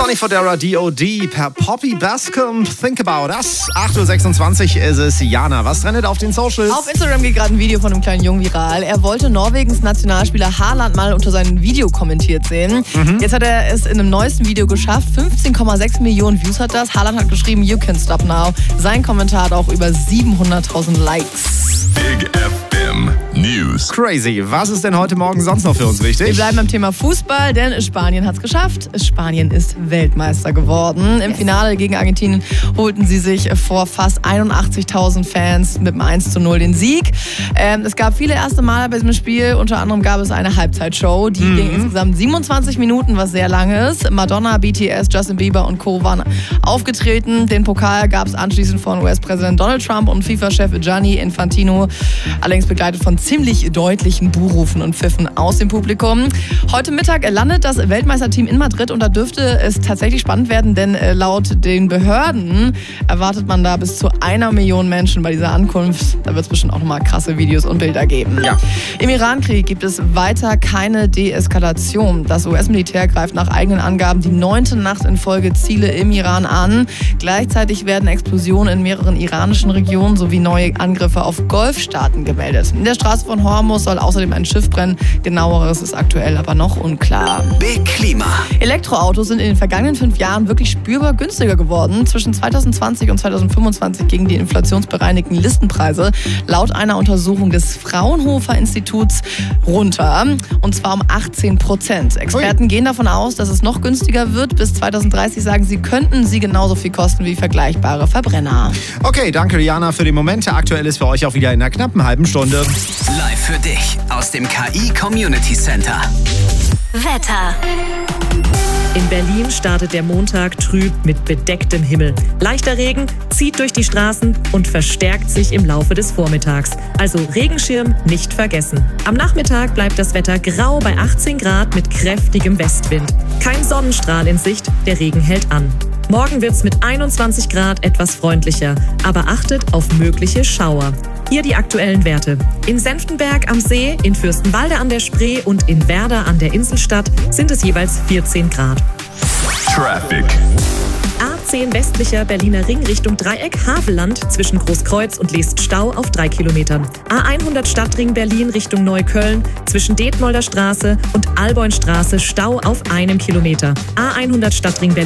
Sonny Fodera, D.O.D. per Poppy Bascom, Think About Us. 8.26 Uhr ist es. Jana, was trendet auf den Socials? Auf Instagram geht gerade ein Video von einem kleinen Jungen viral. Er wollte Norwegens Nationalspieler Haaland mal unter seinem Video kommentiert sehen. Jetzt hat er es in einem neuesten Video geschafft. 15,6 Millionen Views hat das. Haaland hat geschrieben, you can stop now. Sein Kommentar hat auch über 700.000 Likes. Big FM News. Crazy. Was ist denn heute Morgen sonst noch für uns wichtig? Wir bleiben beim Thema Fußball, denn Spanien hat es geschafft. Spanien ist Weltmeister geworden. Im Finale gegen Argentinien holten sie sich vor fast 81.000 Fans mit einem 1:0 den Sieg. Es gab viele erste Male bei diesem Spiel. Unter anderem gab es eine Halbzeitshow. Die ging insgesamt 27 Minuten, was sehr lang ist. Madonna, BTS, Justin Bieber und Co. waren aufgetreten. Den Pokal gab es anschließend von US-Präsident Donald Trump und FIFA-Chef Gianni Infantino. Allerdings begleitet von ziemlich deutlichen Buhrufen und Pfiffen aus dem Publikum. Heute Mittag landet das Weltmeisterteam in Madrid und da dürfte es tatsächlich spannend werden, denn laut den Behörden erwartet man da bis zu 1 Million Menschen bei dieser Ankunft. Da wird es bestimmt auch nochmal krasse Videos und Bilder geben. Ja. Im Irankrieg gibt es weiter keine Deeskalation. Das US-Militär greift nach eigenen Angaben die 9. Nacht in Folge Ziele im Iran an. Gleichzeitig werden Explosionen in mehreren iranischen Regionen sowie neue Angriffe auf Golfstaaten gemeldet. In der Straße von Hormuz soll außerdem ein Schiff brennen. Genaueres ist aktuell aber noch unklar. Big Klima. Elektroautos sind in den vergangenen 5 Jahren wirklich spürbar günstiger geworden. Zwischen 2020 und 2025 gingen die inflationsbereinigten Listenpreise laut einer Untersuchung des Fraunhofer Instituts runter. Und zwar um 18%. Experten gehen davon aus, dass es noch günstiger wird. Bis 2030 sagen sie, könnten sie genauso viel kosten wie vergleichbare Verbrenner. Okay, danke Jana für die Momente. Aktuell ist für euch auch wieder in einer knappen halben Stunde. Live für dich aus dem KI Community Center. Wetter. In Berlin startet der Montag trüb mit bedecktem Himmel. Leichter Regen zieht durch die Straßen und verstärkt sich im Laufe des Vormittags. Also Regenschirm nicht vergessen. Am Nachmittag bleibt das Wetter grau bei 18 Grad mit kräftigem Westwind. Kein Sonnenstrahl in Sicht, der Regen hält an. Morgen wird's mit 21 Grad etwas freundlicher, aber achtet auf mögliche Schauer. Hier die aktuellen Werte. In Senftenberg am See, in Fürstenwalde an der Spree und in Werder an der Inselstadt sind es jeweils 14 Grad. Traffic. A10 westlicher Berliner Ring Richtung Dreieck Havelland zwischen Großkreuz und Leest Stau auf 3 Kilometern. A100 Stadtring Berlin Richtung Neukölln zwischen Detmolder Straße und Alboinstraße Stau auf 1 Kilometer. A100 Stadtring Berlin